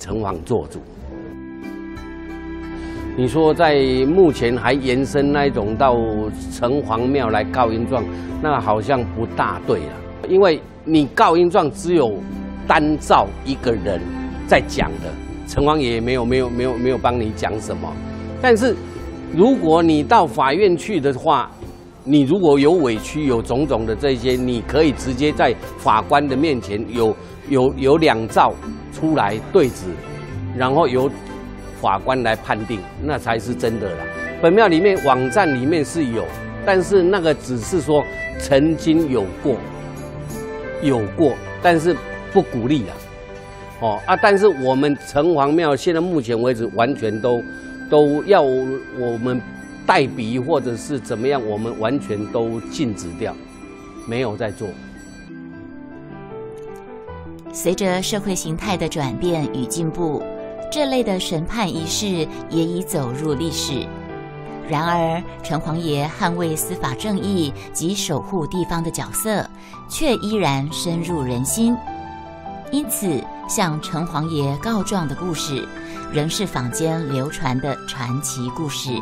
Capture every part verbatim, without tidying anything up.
城隍做主。你说在目前还延伸那一种到城隍庙来告阴状，那好像不大对了，因为你告阴状只有单照一个人在讲的，城隍爷没有没有没有没有帮你讲什么。但是如果你到法院去的话，你如果有委屈有种种的这些，你可以直接在法官的面前有有有两照出来对质，然后由法官来判定，那才是真的啦。本庙里面网站里面是有，但是那个只是说曾经有过，有过，但是不鼓励啦。哦啊，但是我们城隍庙现在目前为止完全都都要我们代笔或者是怎么样，我们完全都禁止掉，没有在做。 随着社会形态的转变与进步，这类的审判仪式也已走入历史。然而，城隍爷捍卫司法正义及守护地方的角色，却依然深入人心。因此，向城隍爷告状的故事，仍是坊间流传的传奇故事。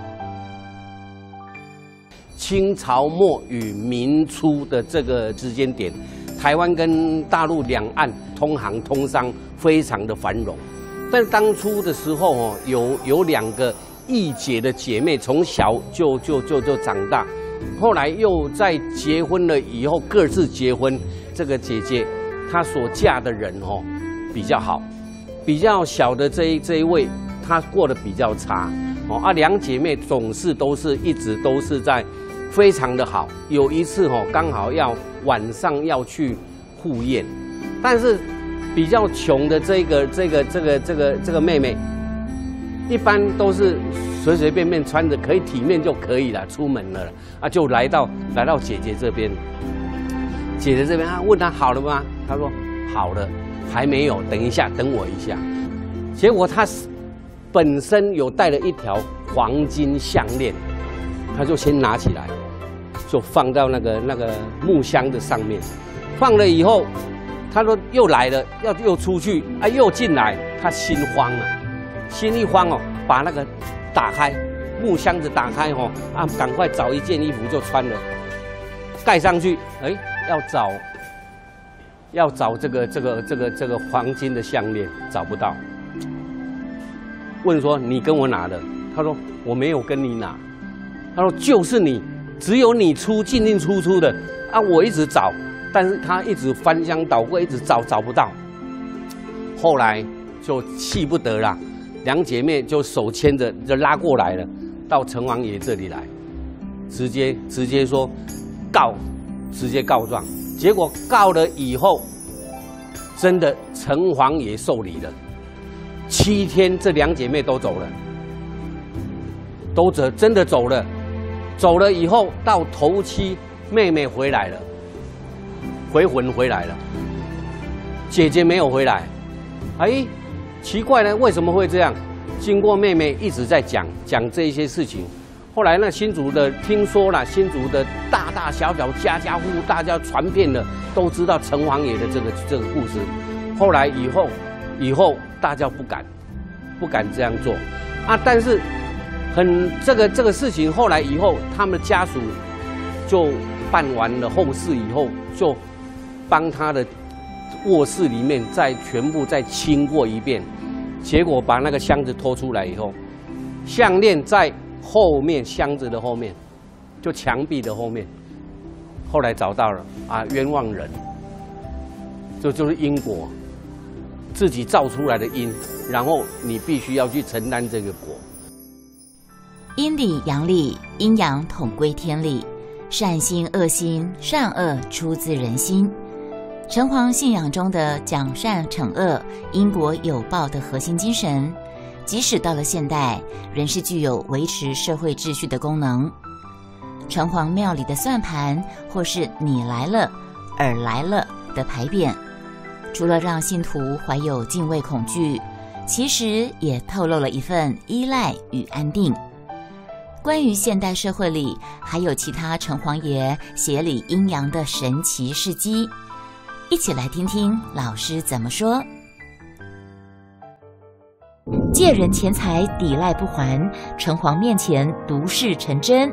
清朝末与民初的这个时间点，台湾跟大陆两岸通航通商非常的繁荣。但当初的时候哦，有有两个义姐的姐妹，从小就就就就长大，后来又在结婚了以后各自结婚。这个姐姐她所嫁的人哦比较好，比较小的这一这一位她过得比较差哦啊，两姐妹总是都是一直都是在非常的好。有一次哦，刚好要晚上要去赴宴，但是比较穷的这个这个这个这个这个妹妹，一般都是随随便便穿着可以体面就可以了，出门了啊，就来到来到姐姐这边。姐姐这边啊，问她好了吗？她说好了，还没有，等一下，等我一下。结果她本身有带了一条黄金项链，她就先拿起来，就放到那个那个木箱的上面，放了以后。他说又来了，要又出去啊，又进来，他心慌了，心一慌哦，把那个打开木箱子打开哦，啊，赶快找一件衣服就穿了，盖上去，哎，要找要找这个这个这个这个黄金的项链，找不到，问说你跟我拿的？他说我没有跟你拿，他说就是你，只有你出进进出出的啊，我一直找。但是他一直翻箱倒柜，一直找找不到，后来就气不得了，两姐妹就手牵着就拉过来了，到城隍爷这里来，直接直接说告，直接告状。结果告了以后，真的城隍爷受理了，七天这两姐妹都走了，都走真的走了，走了以后到头七，妹妹回来了。回魂回来了，姐姐没有回来，哎，奇怪了，为什么会这样？经过妹妹一直在讲讲这些事情，后来那新竹的听说了，新竹的大大小小家家户户大家传遍了，都知道城隍爷的这个这个故事。后来以后以后大家不敢不敢这样做啊，但是很这个这个事情后来以后，他们家属就办完了后事以后就。帮他的卧室里面再全部再清过一遍，结果把那个箱子拖出来以后，项链在后面，箱子的后面，就墙壁的后面。后来找到了啊，冤枉人，这就是因果，自己造出来的因，然后你必须要去承担这个果。 阴里阳里，阴阳统归天理，善心恶心，善恶出自人心。城隍信仰中的讲善惩恶、因果有报的核心精神，即使到了现代，仍是具有维持社会秩序的功能。城隍庙里的算盘，或是你来了、尔来了的牌匾，除了让信徒怀有敬畏恐惧，其实也透露了一份依赖与安定。关于现代社会里还有其他城隍爷协理阴阳的神奇事迹，一起来听听老师怎么说。 借人钱财抵赖不还，城隍面前毒誓成真。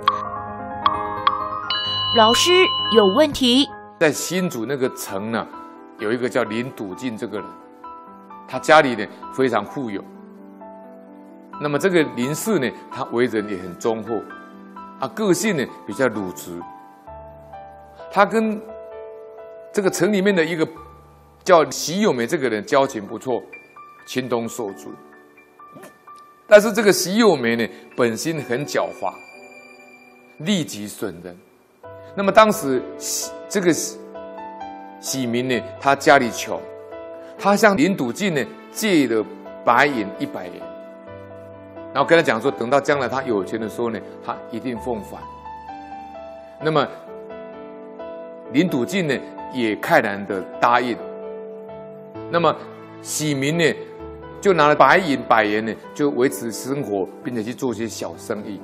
老师有问题。 在新竹那个城呢，有一个叫林笃进这个人，他家里呢非常富有。那么这个林氏呢，他为人也很忠厚，啊，个性呢比较鲁直。他跟这个城里面的一个叫席友梅这个人交情不错，情同手足。但是这个席友梅呢，本性很狡猾，利己损人。那么当时这个喜民呢，他家里穷，他向林笃进呢借了白银一百元，然后跟他讲说，等到将来他有钱的时候呢，他一定奉还。那么林笃进呢也慨然的答应。那么喜民呢就拿了白银百元呢，就维持生活，并且去做些小生意。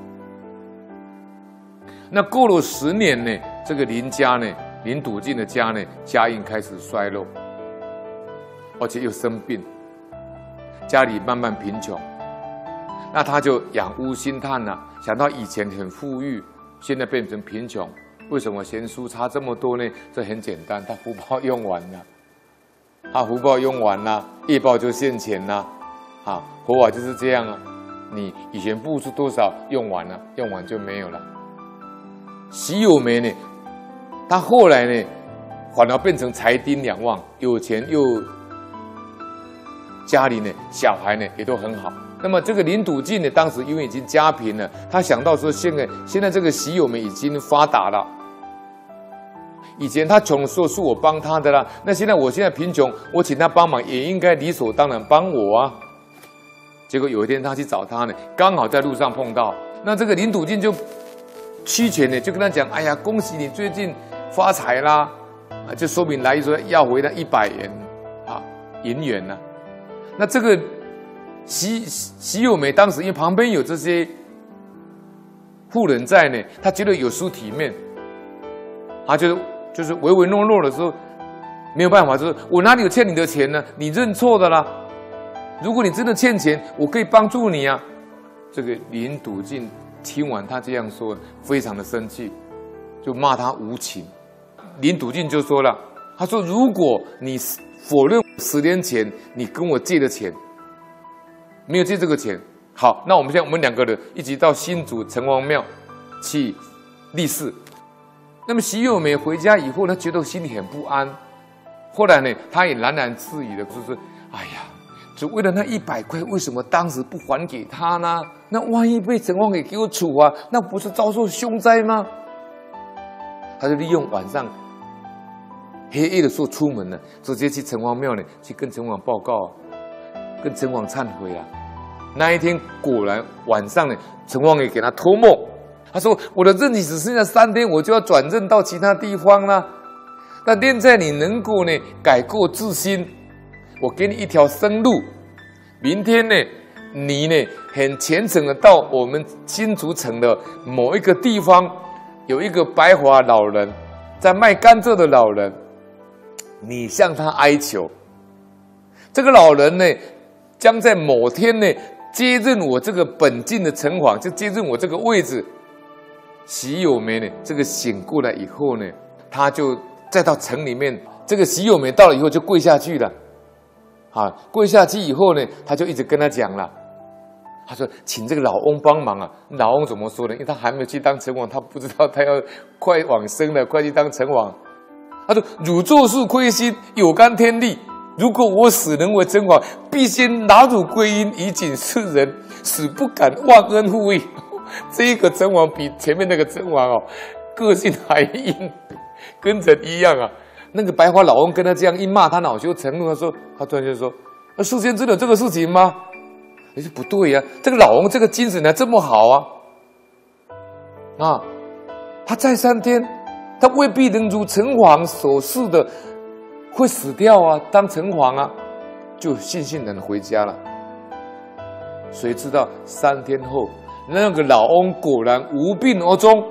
那过了十年呢，这个林家呢，林笃进的家呢，家运开始衰落，而且又生病，家里慢慢贫穷。那他就仰屋心叹呐、啊，想到以前很富裕，现在变成贫穷，为什么贤淑差这么多呢？这很简单，他福报用完了，他福报用完了，业报就现前了，啊，佛法就是这样啊，你以前付出多少，用完了，用完就没有了。席友梅呢，他后来呢，反而变成财丁两旺，有钱又家里呢，小孩呢也都很好。那么这个林笃进呢，当时因为已经家贫了，他想到说，现在现在这个席友梅已经发达了，以前他穷的时候是我帮他的啦，那现在我现在贫穷，我请他帮忙也应该理所当然帮我啊。结果有一天他去找他呢，刚好在路上碰到，那这个林笃进就屈权呢，就跟他讲：“哎呀，恭喜你最近发财啦！”啊，就说明来意说要回他一百元啊银元呢、啊。那这个席席友梅当时因为旁边有这些富人在呢，他觉得有失体面，他就就是唯唯诺诺的时候没有办法，就是我哪里有欠你的钱呢？你认错的啦。如果你真的欠钱，我可以帮助你啊。这个林笃进听完他这样说，非常的生气，就骂他无情。林笃进就说了，他说：“如果你否认十年前你跟我借的钱，没有借这个钱，好，那我们现在我们两个人一起到新竹城隍庙去立誓。”那么席友梅回家以后呢，觉得心里很不安。后来呢，他也喃喃自语的说是：“哎呀，就为了那一百块，为什么当时不还给他呢？那万一被城隍给给我处啊，那不是遭受凶灾吗？”他就利用晚上黑夜的时候出门呢，直接去城隍庙呢，去跟城隍报告，跟城隍忏悔啊。那一天果然晚上呢，城隍也给他托梦，他说：“我的任期只剩下三天，我就要转任到其他地方了。但现在你能够呢改过自新，我给你一条生路。明天呢，你呢很虔诚的到我们新竹城的某一个地方，有一个白发老人在卖甘蔗的老人，你向他哀求。这个老人呢，将在某天呢接任我这个本境的城隍，就接任我这个位置。”席友梅呢，这个醒过来以后呢，他就再到城里面。这个席友梅到了以后就跪下去了，啊，跪下去以后呢，他就一直跟他讲了，他说：“请这个老翁帮忙啊。”老翁怎么说呢？因为他还没有去当城隍，他不知道他要快往生了，快去当城隍。他说：“汝做事亏心，有干天力。如果我死能为城隍，必先拿汝归阴，以警世人，使不敢忘恩负义。”这一个城隍比前面那个城隍哦，个性还硬，跟人一样啊。那个白发老翁跟他这样一骂，他恼羞成怒，他说，他突然就说：“那世间真的有这个事情吗？”哎，不对呀、啊，这个老翁这个精神还这么好啊！啊，他再三天，他未必能如城隍所示的会死掉啊，当城隍啊，就悻悻然回家了。谁知道三天后，那个老翁果然无病而终。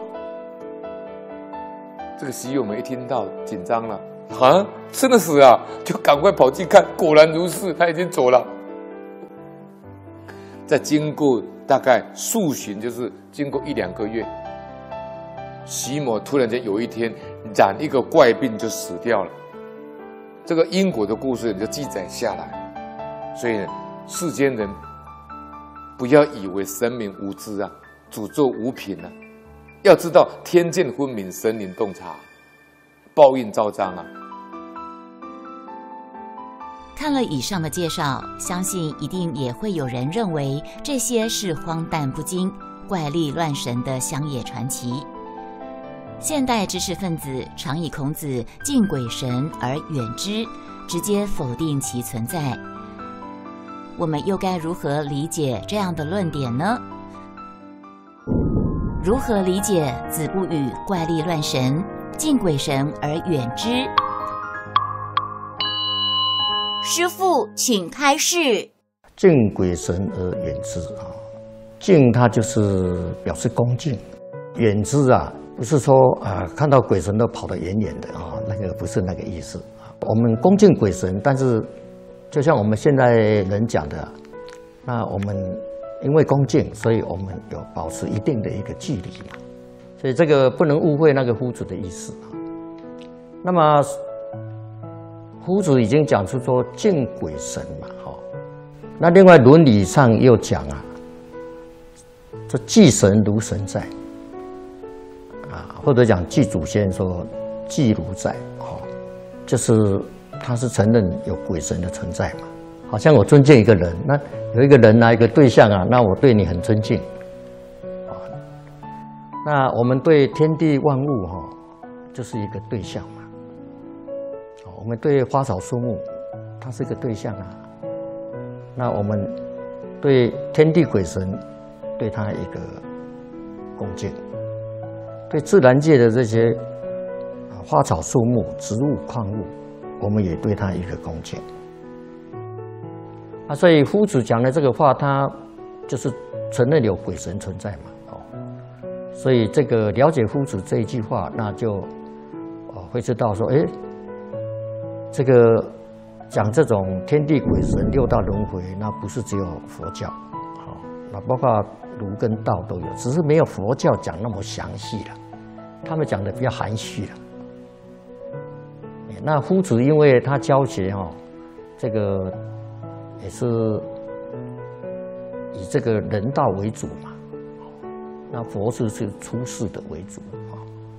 这个席友梅一听到，紧张了，啊，真的死啊！就赶快跑去看，果然如是，他已经走了。 再经过大概数旬，就是经过一两个月，徐某突然间有一天染一个怪病就死掉了。这个因果的故事就记载下来。所以呢，世间人不要以为神明无知啊，诅咒无凭啊，要知道天见分明，神灵洞察，报应昭彰啊。 看了以上的介绍，相信一定也会有人认为这些是荒诞不经、怪力乱神的乡野传奇。现代知识分子常以孔子敬鬼神而远之，直接否定其存在。我们又该如何理解这样的论点呢？如何理解子不语怪力乱神，敬鬼神而远之？师父，请开示。 敬鬼神而远之啊，敬它就是表示恭敬，远之啊，不是说啊看到鬼神都跑得远远的啊，那个不是那个意思。我们恭敬鬼神，但是就像我们现在人讲的，那我们因为恭敬，所以我们有保持一定的一个距离嘛，所以这个不能误会那个夫子的意思啊。那么夫子已经讲出说敬鬼神嘛，哈。那另外伦理上又讲啊，这祭神如神在，啊，或者讲祭祖先说祭如在，哈，就是他是承认有鬼神的存在嘛。好像我尊敬一个人，那有一个人啊，一个对象啊，那我对你很尊敬，啊，那我们对天地万物哈，就是一个对象嘛。我们对花草树木，它是一个对象啊。那我们对天地鬼神，对它一个恭敬；对自然界的这些花草树木、植物、矿物，我们也对它一个恭敬。啊，所以夫子讲的这个话，他就是承认有鬼神存在嘛。哦，所以这个了解夫子这一句话，那就哦会知道说，哎。这个讲这种天地鬼神六道轮回，那不是只有佛教，好，那包括儒跟道都有，只是没有佛教讲那么详细了，他们讲的比较含蓄了。那夫子因为他教学哈，这个也是以这个人道为主嘛，那佛是是出世的为主啊，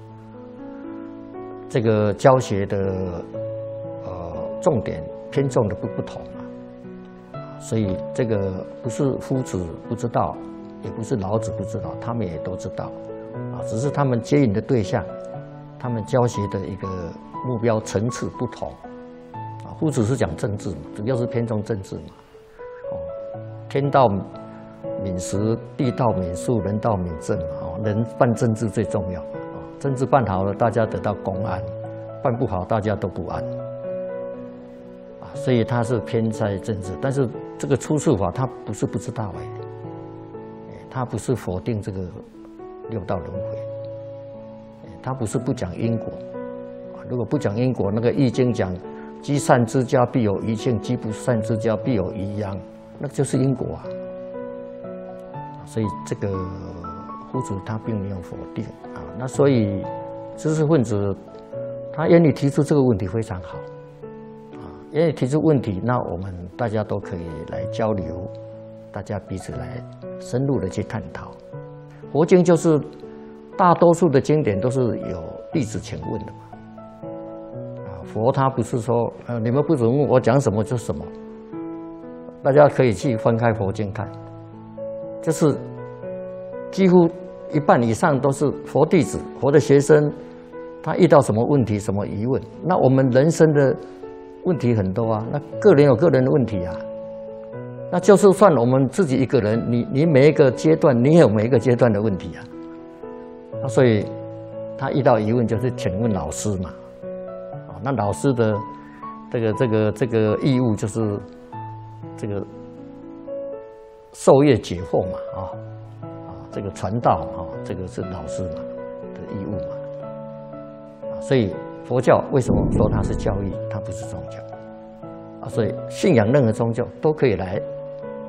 这个教学的。重点偏重的不不同嘛，所以这个不是夫子不知道，也不是老子不知道，他们也都知道，啊，只是他们接引的对象，他们教学的一个目标层次不同，啊，夫子是讲政治嘛，主要是偏重政治嘛，哦，天道敏时，地道敏术，人道敏政嘛，哦，人办政治最重要，啊，政治办好了，大家得到公安；办不好，大家都不安。所以他是偏在政治，但是这个出世法他不是不知道哎，他不是否定这个六道轮回，他不是不讲因果，如果不讲因果，那个易经讲积善之家必有余庆，积不善之家必有余殃，那就是因果啊。所以这个夫子他并没有否定啊，那所以知识分子他愿意提出这个问题非常好。因为提出问题，那我们大家都可以来交流，大家彼此来深入的去探讨。佛经就是大多数的经典都是有弟子请问的嘛。啊，佛他不是说呃你们不准问我讲什么就什么，大家可以去翻开佛经看，就是几乎一半以上都是佛弟子、佛的学生，他遇到什么问题、什么疑问，那我们人生的问题很多啊，那个人有个人的问题啊，那就是算我们自己一个人，你你每一个阶段，你也有每一个阶段的问题啊，那所以他遇到疑问就是请问老师嘛，啊，那老师的这个这个这个义务就是这个授业解惑嘛，啊啊，这个传道啊，这个是老师嘛的义务嘛，啊，所以。佛教为什么说它是教义？它不是宗教啊，所以信仰任何宗教都可以来